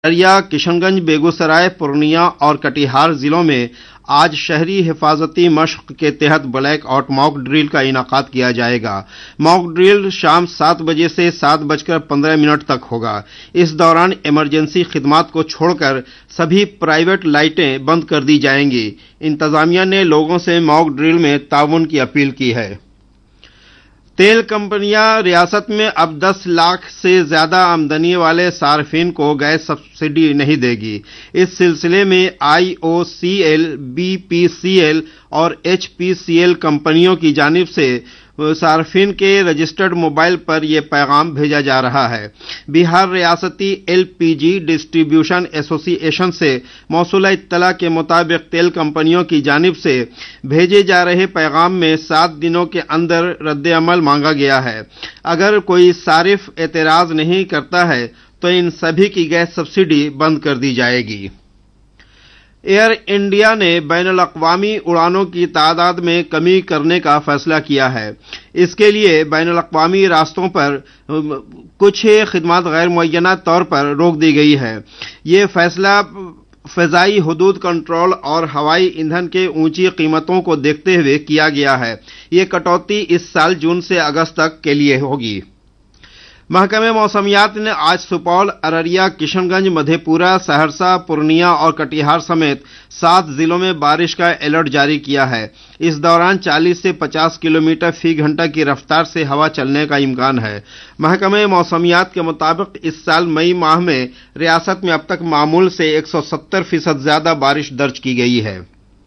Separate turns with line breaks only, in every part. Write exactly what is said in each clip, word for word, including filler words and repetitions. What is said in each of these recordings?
ارریہ، کشن گنج، بیگوسرائے، پورنیہ اور کٹیہار ضلعوں میں آج شہری حفاظتی مشق کے تحت بلیک آؤٹ ماک ڈرل کا انعقاد کیا جائے گا۔ ماک ڈرل شام سات بجے سے سات بج کر پندرہ منٹ تک ہوگا۔ اس دوران ایمرجنسی خدمات کو چھوڑ کر سبھی پرائیویٹ لائٹیں بند کر دی جائیں گی۔ انتظامیہ نے لوگوں سے ماک ڈرل میں تعاون کی اپیل کی ہے۔ تیل کمپنیاں ریاست میں اب دس لاکھ سے زیادہ آمدنی والے صارفین کو گیس سبسڈی نہیں دے گی۔ اس سلسلے میں آئی او C L, B P C L اور ایچ پی سی ایل کمپنیوں کی جانب سے صارفین کے رجسٹرڈ موبائل پر یہ پیغام بھیجا جا رہا ہے۔ بہار ریاستی ایل پی جی ڈسٹریبیوشن ایسوسی ایشن سے موصولہ اطلاع کے مطابق تیل کمپنیوں کی جانب سے بھیجے جا رہے پیغام میں سات دنوں کے اندر رد عمل مانگا گیا ہے۔ اگر کوئی صارف اعتراض نہیں کرتا ہے تو ان سبھی کی گیس سبسڈی بند کر دی جائے گی۔ ایئر انڈیا نے بین الاقوامی اڑانوں کی تعداد میں کمی کرنے کا فیصلہ کیا ہے۔ اس کے لیے بین الاقوامی راستوں پر کچھ خدمات غیر معینہ طور پر روک دی گئی ہے۔ یہ فیصلہ فضائی حدود کنٹرول اور ہوائی ایندھن کے اونچی قیمتوں کو دیکھتے ہوئے کیا گیا ہے۔ یہ کٹوتی اس سال جون سے اگست تک کے لیے ہوگی۔ محکمہ موسمیات نے آج سپول، ارریہ، کشن گنج، مدھے پورہ، سہرسہ، پورنیہ اور کٹیہار سمیت سات ضلعوں میں بارش کا الرٹ جاری کیا ہے۔ اس دوران چالیس سے پچاس کلومیٹر فی گھنٹہ کی رفتار سے ہوا چلنے کا امکان ہے۔ محکمہ موسمیات کے مطابق اس سال مئی ماہ میں ریاست میں اب تک معمول سے ایک سو ستر فیصد زیادہ بارش درج کی گئی ہے۔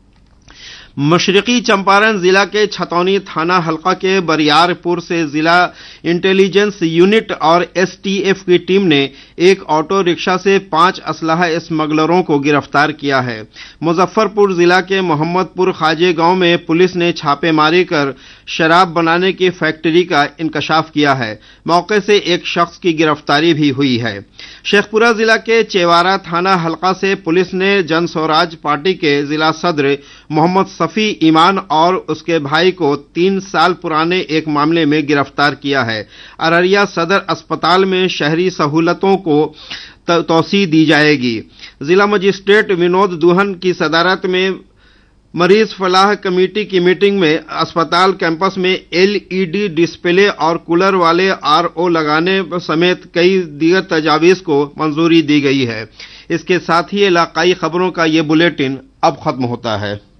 مشرقی چمپارن ضلع کے چھتونی تھانہ حلقہ کے بریار پور سے ضلع انٹیلیجنس یونٹ اور ایس ٹی ایف کی ٹیم نے ایک آٹو رکشہ سے پانچ اسلحہ اسمگلروں کو گرفتار کیا ہے۔ مظفر پور ضلع کے محمد پور خواجے گاؤں میں پولیس نے چھاپے ماری کر شراب بنانے کی فیکٹری کا انکشاف کیا ہے۔ موقع سے ایک شخص کی گرفتاری بھی ہوئی ہے۔ شیخ پورہ ضلع کے چیوارہ تھانہ حلقہ سے پولیس نے جن سوراج پارٹی کے ضلع صدر محمد صفی ایمان اور اس کے بھائی کو تین سال پرانے ایک معاملے میں گرفتار کیا ہے۔ ارریہ صدر اسپتال میں شہری سہولتوں کو توسیع دی جائے گی۔ ضلع مجسٹریٹ ونود دوہن کی صدارت میں مریض فلاح کمیٹی کی میٹنگ میں اسپتال کیمپس میں ایل ای ڈی ڈسپلے اور کولر والے آر او لگانے سمیت کئی دیگر تجاویز کو منظوری دی گئی ہے۔ اس کے ساتھ ہی علاقائی خبروں کا یہ بلیٹن اب ختم ہوتا ہے۔